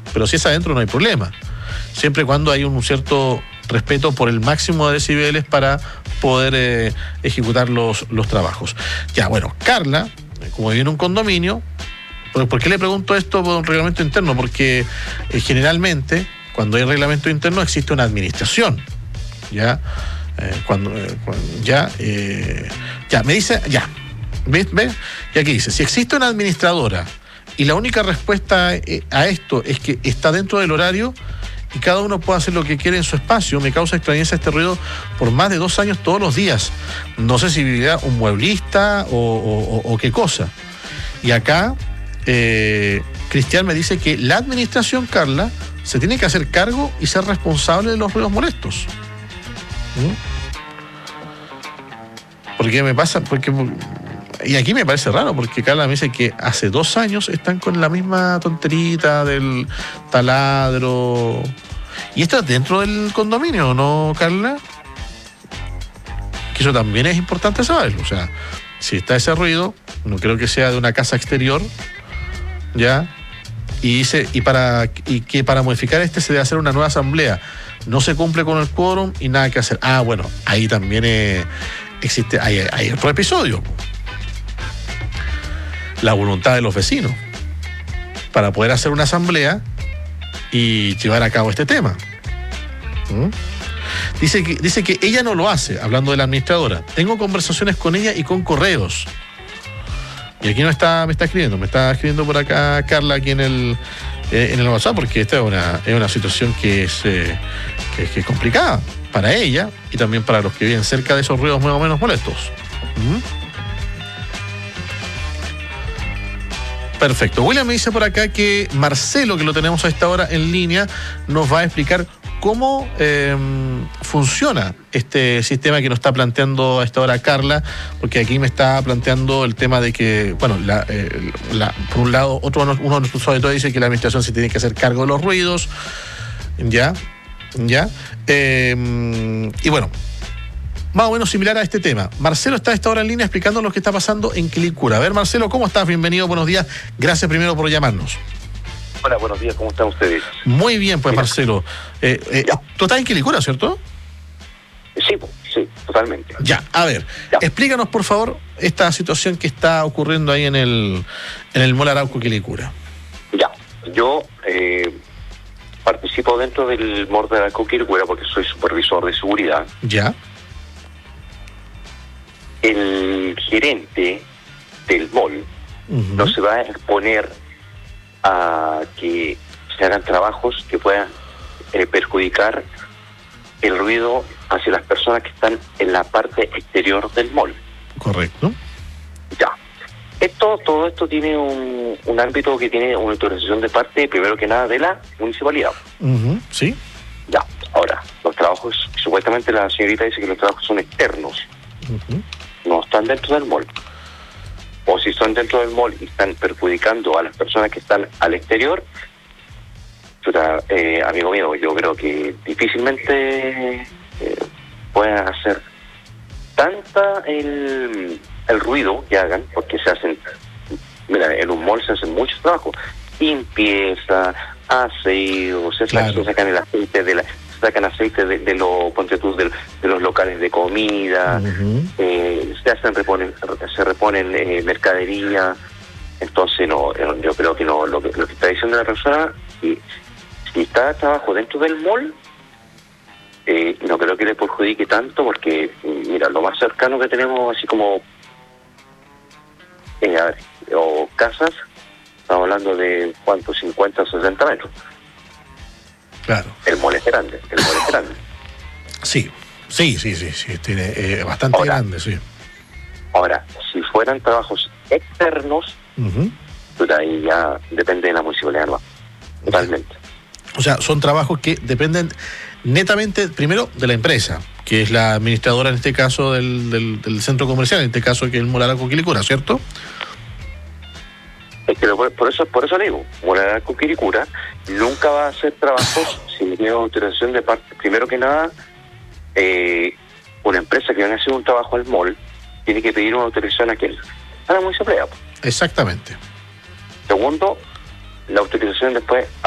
pero si es adentro no hay problema, siempre y cuando hay un cierto respeto por el máximo de decibeles para poder ejecutar los trabajos. Ya, bueno, Carla, como vive en un condominio, ¿por qué le pregunto esto por un reglamento interno? Porque generalmente, cuando hay reglamento interno, existe una administración, ¿ya? Me dice, ¿ves? Y aquí dice, si existe una administradora y la única respuesta a esto es que está dentro del horario y cada uno puede hacer lo que quiere en su espacio, me causa extrañeza este ruido por más de 2 años todos los días. No sé si vivirá un mueblista o qué cosa. Y acá Cristian me dice que la administración, Carla, se tiene que hacer cargo y ser responsable de los ruidos molestos. Porque me pasa, y aquí me parece raro, porque Carla me dice que hace 2 años están con la misma tonterita del taladro. Y esto es dentro del condominio, ¿no, Carla? Que eso también es importante saberlo. O sea, si está ese ruido, no creo que sea de una casa exterior, ¿ya? Y que para modificar se debe hacer una nueva asamblea. No se cumple con el quórum y nada que hacer. Ah, bueno, ahí también existe, hay otro episodio. La voluntad de los vecinos para poder hacer una asamblea y llevar a cabo este tema. Dice que ella no lo hace, hablando de la administradora. Tengo conversaciones con ella y con correos. Y aquí me está escribiendo por acá Carla aquí en el WhatsApp, porque esta es una situación que es complicada para ella y también para los que viven cerca de esos ruidos más o menos molestos. Perfecto. William me dice por acá que Marcelo, que lo tenemos a esta hora en línea, nos va a explicar cómo funciona este sistema que nos está planteando a esta hora Carla, porque aquí me está planteando el tema de que, bueno, por un lado, uno de nuestros auditores dice que la administración se tiene que hacer cargo de los ruidos, ¿ya? Y bueno, más o menos similar a este tema. Marcelo está a esta hora en línea explicando lo que está pasando en Quilicura. A ver, Marcelo, ¿cómo estás? Bienvenido, buenos días. Gracias primero por llamarnos. Hola, buenos días, ¿cómo están ustedes? Muy bien, pues, Marcelo. ¿Tú estás en Quilicura, cierto? Sí, totalmente. Ya, a ver, explícanos, por favor, esta situación que está ocurriendo ahí en el Mall Arauco Quilicura. Ya, yo participo dentro del Mall Arauco Quilicura porque soy supervisor de seguridad. Ya. El gerente del mall no se va a exponer a que se hagan trabajos que puedan perjudicar el ruido hacia las personas que están en la parte exterior del mall. Correcto. Ya. Todo esto tiene un ámbito que tiene una autorización de parte, primero que nada, de la municipalidad. Sí. Ya. Ahora, los trabajos, supuestamente la señorita dice que los trabajos son externos. No están dentro del mall. O si están dentro del mall y están perjudicando a las personas que están al exterior, amigo mío, yo creo que difícilmente puedan hacer tanta el ruido que hagan, porque se hacen, mira, en un mall se hacen muchos trabajos, limpieza, aseo, sacan el aceite sacan aceite de los locales de comida, se reponen mercadería. Entonces yo creo que no, lo que está diciendo la persona, si está trabajo dentro del mall, no creo que le perjudique tanto, porque mira, lo más cercano que tenemos, así como o casas, estamos hablando de ¿cuánto? 50 o 60 metros. Claro. El mall es grande. Sí, tiene bastante grande, sí. Ahora, si fueran trabajos externos, ahí ya depende de la municipalidad, ¿no? Totalmente. O sea, son trabajos que dependen netamente, primero, de la empresa, que es la administradora en este caso del centro comercial, en este caso que es el Mall Arauco Quilicura, ¿cierto? Es que por eso le digo, Mall Arauco Quilicura nunca va a hacer trabajos sin tener autorización de parte. Primero que nada, una empresa que viene a hacer un trabajo al mall tiene que pedir una autorización a la municipalidad. Exactamente. Segundo, la autorización después